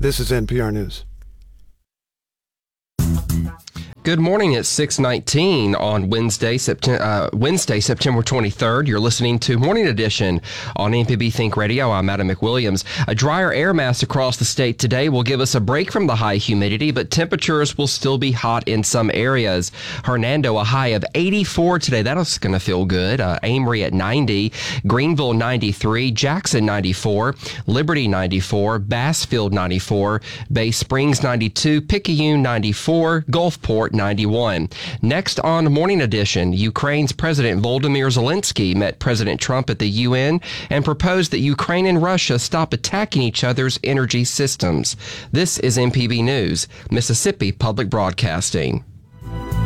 This is NPR News. Good morning. It's 6:19 on Wednesday, September 23rd. You're listening to Morning Edition on MPB Think Radio. I'm Adam McWilliams. A drier air mass across the state today will give us a break from the high humidity, but temperatures will still be hot in some areas. Hernando, a high of 84 today. That's going to feel good. Amory at 90, Greenville 93, Jackson 94, Liberty 94, Bassfield 94, Bay Springs 92, Picayune 94, Gulfport 91. Next on Morning Edition, Ukraine's President Volodymyr Zelensky met President Trump at the UN and proposed that Ukraine and Russia stop attacking each other's energy systems. This is MPB News, Mississippi Public Broadcasting.